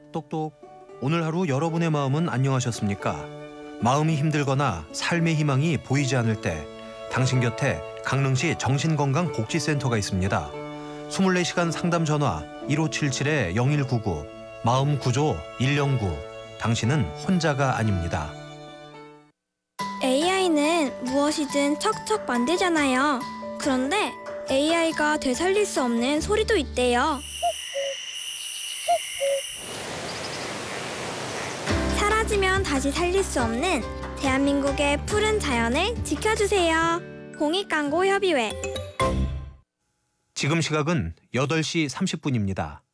똑똑. 오늘 하루 여러분의 마음은 안녕하셨습니까? 마음이 힘들거나 삶의 희망이 보이지 않을 때 당신 곁에 강릉시 정신건강복지센터가 있습니다. 24시간 상담 전화 1577-0199 마음구조 109. 당신은 혼자가 아닙니다. AI는 무엇이든 척척 만들잖아요. 그런데 AI가 되살릴 수 없는 소리도 있대요. 사라지면 다시 살릴 수 없는 대한민국의 푸른 자연을 지켜주세요. 공익광고협의회. 지금 시각은 8시 30분입니다.